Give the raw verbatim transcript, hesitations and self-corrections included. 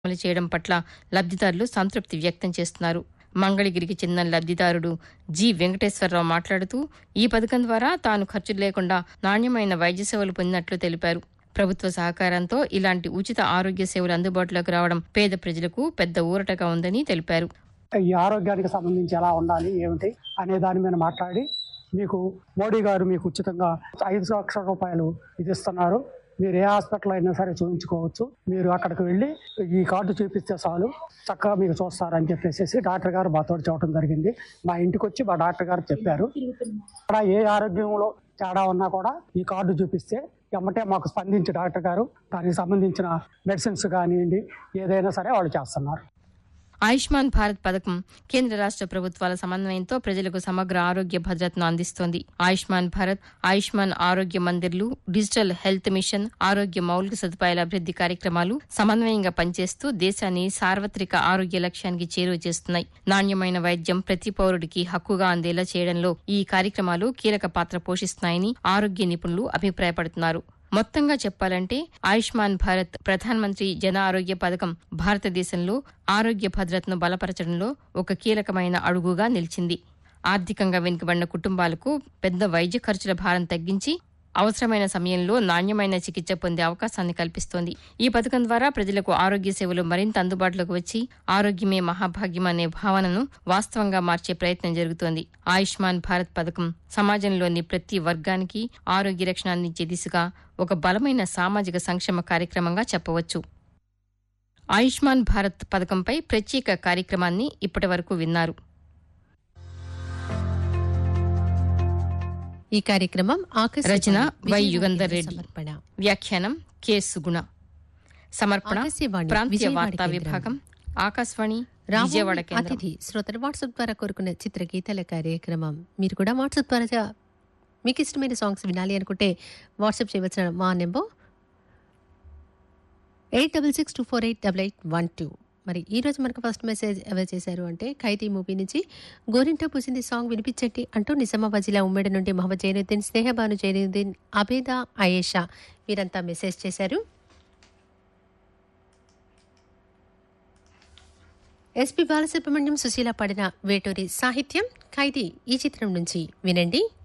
అమలు చేయడం పట్ల లబ్ధిదారులు సంతృప్తి వ్యక్తం చేస్తున్నారు. మంగళగిరికి చెందిన లబ్ధిదారుడు జి వెంకటేశ్వరరావు మాట్లాడుతూ ఈ పథకం ద్వారా తాను ఖర్చు లేకుండా నాణ్యమైన వైద్య సేవలు పొందినట్లు తెలిపారు. ప్రభుత్వ సహకారంతో ఇలాంటి ఉచిత ఆరోగ్య సేవలు అందుబాటులోకి రావడం పేద ప్రజలకు పెద్ద ఊరటగా ఉందని తెలిపారు. ఈ ఆరోగ్యానికి సంబంధించి ఎలా ఉండాలి ఏమిటి అనే దాని మీద మాట్లాడి మీకు మోడీ గారు మీకు ఉచితంగా ఐదు లక్షల రూపాయలు ఇది ఇస్తున్నారు. మీరు ఏ హాస్పిటల్ అయినా సరే చూపించుకోవచ్చు. మీరు అక్కడికి వెళ్ళి ఈ కార్డు చూపిస్తే చాలు చక్కగా మీకు చూస్తారని చెప్పేసి డాక్టర్ గారు మాతో చెప్పడం జరిగింది. మా ఇంటికి వచ్చి మా డాక్టర్ గారు చెప్పారు. అక్కడ ఏ ఆరోగ్యంలో తేడా ఉన్నా కూడా ఈ కార్డు చూపిస్తే ఎమ్మటే మాకు స్పందించి డాక్టర్ గారు దానికి సంబంధించిన మెడిసిన్స్ కానివ్వండి ఏదైనా సరే వాళ్ళు చేస్తున్నారు. ఆయుష్మాన్ భారత్ పథకం కేంద్ర రాష్ట ప్రభుత్వాల సమన్వయంతో ప్రజలకు సమగ్ర ఆరోగ్య భద్రతను అందిస్తోంది. ఆయుష్మాన్ భారత్, ఆయుష్మాన్ ఆరోగ్య మందిర్లు, డిజిటల్ హెల్త్ మిషన్, ఆరోగ్య మౌలిక సదుపాయాల అభివృద్ది కార్యక్రమాలు సమన్వయంగా పనిచేస్తూ దేశాన్ని సార్వత్రిక ఆరోగ్య లక్ష్యానికి చేరువ చేస్తున్నాయి. నాణ్యమైన వైద్యం ప్రతి పౌరుడికి హక్కుగా అందేలా చేయడంలో ఈ కార్యక్రమాలు కీలక పాత్ర పోషిస్తున్నాయని ఆరోగ్య నిపుణులు అభిప్రాయపడుతున్నారు. మొత్తంగా చెప్పాలంటే ఆయుష్మాన్ భారత్ ప్రధానమంత్రి జన ఆరోగ్య పథకం భారతదేశంలో ఆరోగ్య భద్రతను బలపరచడంలో ఒక కీలకమైన అడుగుగా నిలిచింది. ఆర్థికంగా వెనుకబడిన కుటుంబాలకు పెద్ద వైద్య ఖర్చుల భారం తగ్గించి అవసరమైన సమయంలో నాణ్యమైన చికిత్స పొందే అవకాశాన్ని కల్పిస్తోంది. ఈ పథకం ద్వారా ప్రజలకు ఆరోగ్య సేవలు మరింత అందుబాటులోకి వచ్చి ఆరోగ్యమే మహాభాగ్యం అనే భావనను వాస్తవంగా మార్చే ప్రయత్నం జరుగుతోంది. ఆయుష్మాన్ భారత్ పథకం సమాజంలోని ప్రతి వర్గానికి ఆరోగ్య రక్షణ అందించే దిశగా ఒక బలమైన సామాజిక సంక్షేమ కార్యక్రమంగా చెప్పవచ్చు. ఆయుష్మాన్ భారత్ పథకంపై ప్రత్యేక కార్యక్రమాన్ని ఇప్పటి వరకు విన్నారు. ఈ కార్యక్రమం రచన వై యుగంధర్ రెడ్డి, వ్యాఖ్యానం కె సుగుణ, సమర్పణ ప్రాంతీయ వార్తా విభాగం, ఆకాశవాణి విజయవాడ కేంద్రం. అతిథి శ్రోతలు వాట్సాప్ ద్వారా కోరుకున్న చిత్ర గీతాల కార్యక్రమం. మీరు కూడా వాట్సాప్ ద్వారా మీకు ఇష్టమైన సాంగ్స్ వినాలి అనుకుంటే వాట్సాప్ చేయవలసిన మా number eight double six two four eight double eight one two. మరి ఈ రోజు మనకు ఫస్ట్ మెసేజ్ ఎవరు చేశారు అంటే ఖైదీ మూవీ నుంచి గోరింటా పూసింది సాంగ్ వినిపించండి అంటూ నిజామాబాద్ జిల్లా ఉమ్మడి నుండి మహమ్మద్ జైనుద్దీన్, స్నేహబాను జైనుద్దీన్, అబేదా, అయేషా వీరంతా మెసేజ్ చేశారు. ఎస్పి బాలసుబ్రహ్మణ్యం, సుశీల పాడిన వేటూరి సాహిత్యం ఖైదీ ఈ చిత్రం నుంచి వినండి.